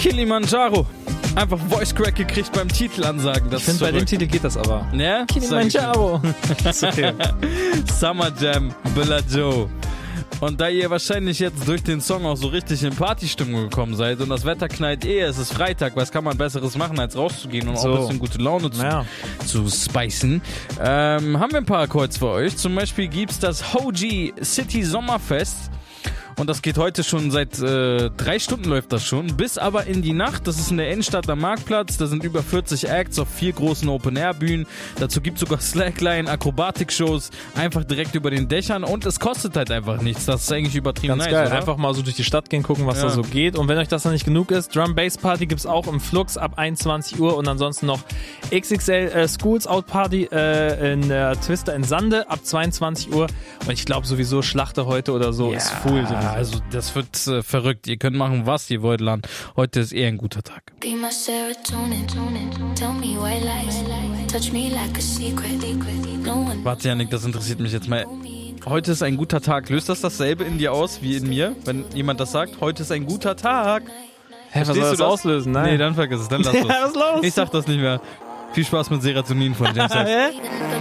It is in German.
Kilimanjaro. Einfach Voice Crack gekriegt beim Titelansagen. Ich finde, bei dem Titel geht das aber. Ja? Kilimanjaro. Ist okay. Summer Jam, Billa Joe. Und da ihr wahrscheinlich jetzt durch den Song auch so richtig in Partystimmung gekommen seid und das Wetter knallt es ist Freitag, was kann man Besseres machen, als rauszugehen und auch ein bisschen gute Laune zu spicen, haben wir ein paar Accords für euch. Zum Beispiel gibt's das Hoji City Sommerfest. Und das geht heute schon seit 3 Stunden läuft das schon, bis aber in die Nacht. Das ist in der Innenstadt am Marktplatz. Da sind über 40 Acts auf 4 großen Open-Air-Bühnen. Dazu gibt's sogar Slackline, Akrobatik-Shows, einfach direkt über den Dächern. Und es kostet halt einfach nichts. Das ist eigentlich übertrieben ganz nice, geil. oder? Einfach mal so durch die Stadt gehen, gucken, was da so geht. Und wenn euch das dann nicht genug ist, Drum-Bass-Party gibt's auch im Flux ab 21 Uhr. Und ansonsten noch XXL Schools Out Party in Twister in Sande ab 22 Uhr. Und ich glaube sowieso Schlachter heute oder so ist full. Also das wird verrückt. Ihr könnt machen, was ihr wollt, Land. Heute ist eher ein guter Tag. Warte, Janik, das interessiert mich jetzt mal. Heute ist ein guter Tag. Löst das dasselbe in dir aus wie in mir, wenn jemand das sagt? Heute ist ein guter Tag. Hä, was soll das auslösen? Nein. Nee, dann vergiss es. Dann lass es. Was ist los? Ich sag das nicht mehr. Viel Spaß mit Serotonin von James.